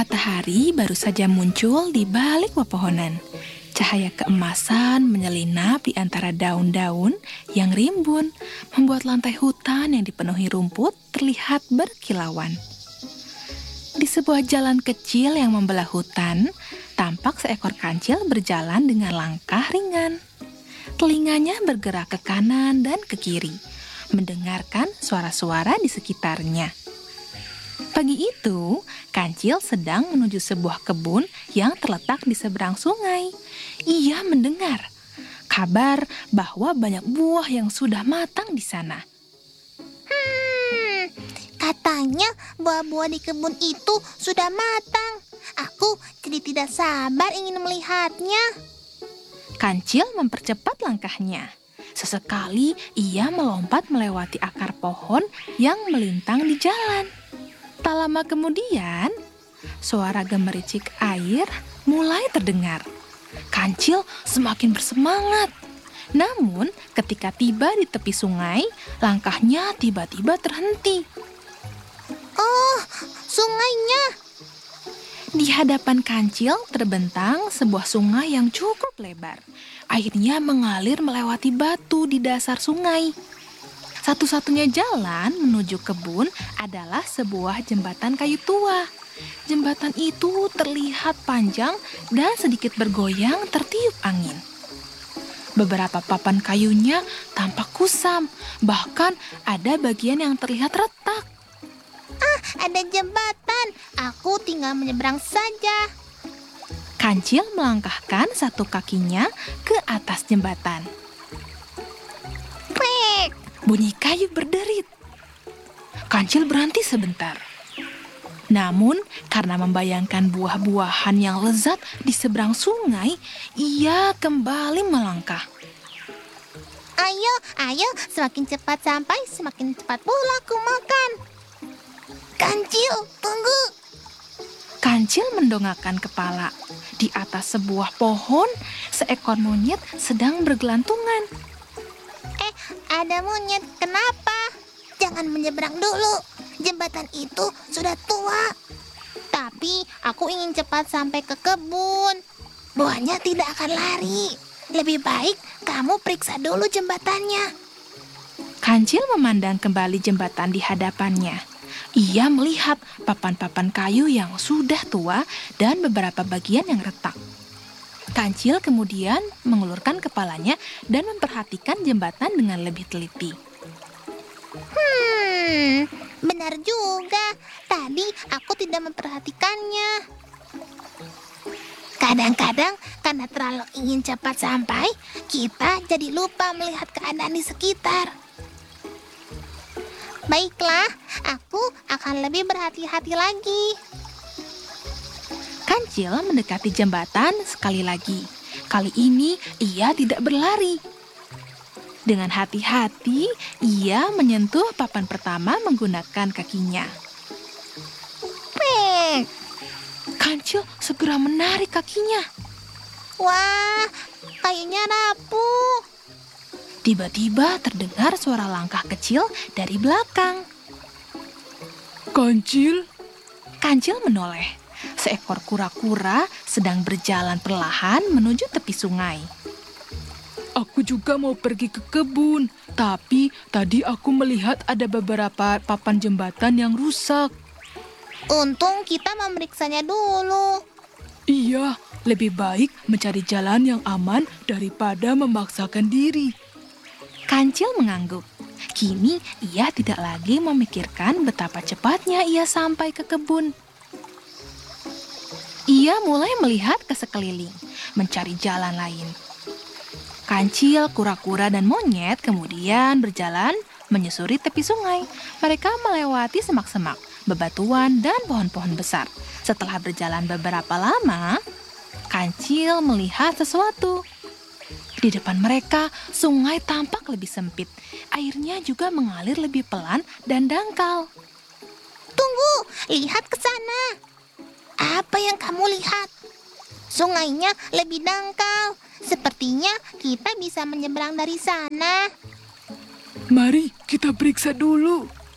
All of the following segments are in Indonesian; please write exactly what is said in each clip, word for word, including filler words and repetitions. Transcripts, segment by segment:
Matahari baru saja muncul di balik pepohonan. Cahaya keemasan menyelinap di antara daun-daun yang rimbun, membuat lantai hutan yang dipenuhi rumput terlihat berkilauan. Di sebuah jalan kecil yang membelah hutan, tampak seekor kancil berjalan dengan langkah ringan. Telinganya bergerak ke kanan dan ke kiri, mendengarkan suara-suara di sekitarnya. Pagi itu, kancil sedang menuju sebuah kebun yang terletak di seberang sungai. Ia mendengar kabar bahwa banyak buah yang sudah matang di sana. Hmm, katanya buah-buah di kebun itu sudah matang. Aku jadi tidak sabar ingin melihatnya. Kancil mempercepat langkahnya. Sesekali ia melompat melewati akar pohon yang melintang di jalan. Tak lama kemudian, suara gemericik air mulai terdengar. Kancil semakin bersemangat. Namun, ketika tiba di tepi sungai, langkahnya tiba-tiba terhenti. Oh, sungainya. Di hadapan Kancil terbentang sebuah sungai yang cukup lebar. Airnya mengalir melewati batu di dasar sungai. Satu-satunya jalan menuju kebun adalah sebuah jembatan kayu tua. Jembatan itu terlihat panjang dan sedikit bergoyang tertiup angin. Beberapa papan kayunya tampak kusam, bahkan ada bagian yang terlihat retak. Ah, ada jembatan. Aku tinggal menyeberang saja. Kancil melangkahkan satu kakinya ke atas jembatan. Krek! Bunyi kayu berderit. Kancil berhenti sebentar. Namun, karena membayangkan buah-buahan yang lezat di seberang sungai, ia kembali melangkah. Ayo, ayo, semakin cepat sampai, semakin cepat pula aku makan. Kancil, tunggu. Kancil mendongakkan kepala. Di atas sebuah pohon, seekor monyet sedang bergelantungan. Eh, ada monyet, kenapa? Jangan menyeberang dulu. Jembatan itu sudah tua. Tapi aku ingin cepat sampai ke kebun. Buahnya tidak akan lari. Lebih baik kamu periksa dulu jembatannya. Kancil memandang kembali jembatan di hadapannya. Ia melihat papan-papan kayu yang sudah tua dan beberapa bagian yang retak. Kancil kemudian mengulurkan kepalanya dan memperhatikan jembatan dengan lebih teliti. Hmm, benar juga. Tadi aku tidak memperhatikannya. Kadang-kadang karena terlalu ingin cepat sampai, kita jadi lupa melihat keadaan di sekitar. Baiklah, aku akan lebih berhati-hati lagi. Kancil mendekati jembatan sekali lagi. Kali ini ia tidak berlari. Dengan hati-hati, ia menyentuh papan pertama menggunakan kakinya. Pek! Kancil segera menarik kakinya. Wah, kayunya rapuh. Tiba-tiba terdengar suara langkah kecil dari belakang. Kancil? Kancil menoleh. Seekor kura-kura sedang berjalan perlahan menuju tepi sungai. Aku juga mau pergi ke kebun, tapi tadi aku melihat ada beberapa papan jembatan yang rusak. Untung kita memeriksanya dulu. Iya, lebih baik mencari jalan yang aman daripada memaksakan diri. Kancil mengangguk. Kini ia tidak lagi memikirkan betapa cepatnya ia sampai ke kebun. Ia mulai melihat ke sekeliling, mencari jalan lain. Kancil, kura-kura, dan monyet kemudian berjalan menyusuri tepi sungai. Mereka melewati semak-semak, bebatuan, dan pohon-pohon besar. Setelah berjalan beberapa lama, Kancil melihat sesuatu. Di depan mereka, sungai tampak lebih sempit. Airnya juga mengalir lebih pelan dan dangkal. Tunggu, lihat ke sana. Apa yang kamu lihat? Sungainya lebih dangkal. Sepertinya kita bisa menyeberang dari sana. Mari kita periksa dulu.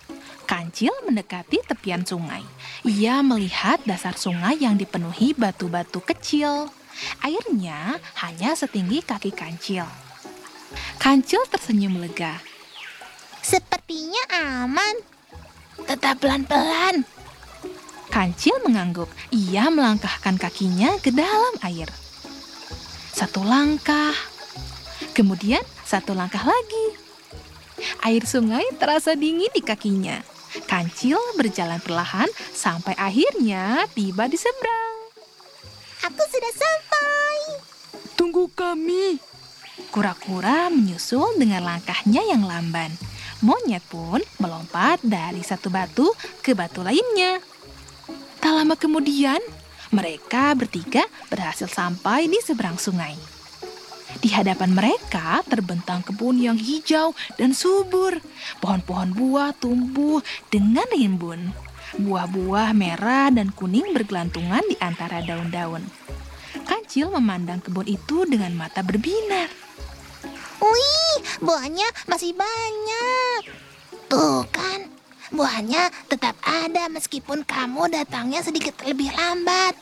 Kancil mendekati tepian sungai. Ia melihat dasar sungai yang dipenuhi batu-batu kecil. Airnya hanya setinggi kaki Kancil. Kancil tersenyum lega. Sepertinya aman. Tetap pelan-pelan. Kancil mengangguk. Ia melangkahkan kakinya ke dalam air. Satu langkah. Kemudian satu langkah lagi. Air sungai terasa dingin di kakinya. Kancil berjalan perlahan sampai akhirnya tiba di seberang. Aku sudah sampai. Tunggu kami. Kura-kura menyusul dengan langkahnya yang lamban. Monyet pun melompat dari satu batu ke batu lainnya. Tak lama kemudian, mereka bertiga berhasil sampai di seberang sungai. Di hadapan mereka terbentang kebun yang hijau dan subur. Pohon-pohon buah tumbuh dengan rimbun. Buah-buah merah dan kuning bergelantungan di antara daun-daun. Kancil memandang kebun itu dengan mata berbinar. Wih, buahnya masih banyak. Tuh kan, buahnya tetap ada meskipun kamu datangnya sedikit lebih lambat.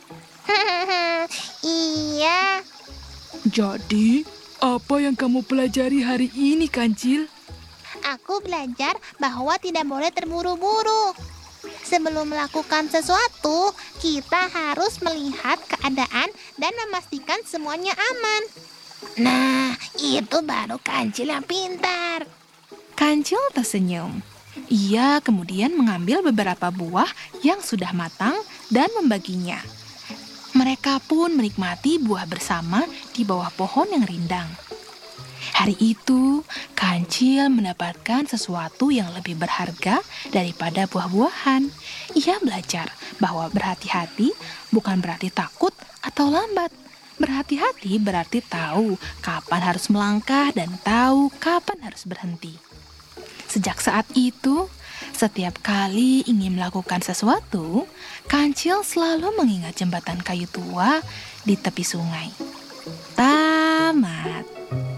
Iya. Jadi, apa yang kamu pelajari hari ini, Kancil? Aku belajar bahwa tidak boleh terburu-buru. Sebelum melakukan sesuatu, kita harus melihat keadaan dan memastikan semuanya aman. Nah, itu baru Kancil yang pintar. Kancil tersenyum. Ia kemudian mengambil beberapa buah yang sudah matang dan membaginya. Mereka pun menikmati buah bersama di bawah pohon yang rindang. Hari itu, Kancil mendapatkan sesuatu yang lebih berharga daripada buah-buahan. Ia belajar bahwa berhati-hati bukan berarti takut atau lambat. Berhati-hati berarti tahu kapan harus melangkah dan tahu kapan harus berhenti. Sejak saat itu, setiap kali ingin melakukan sesuatu, Kancil selalu mengingat jembatan kayu tua di tepi sungai. Tamat.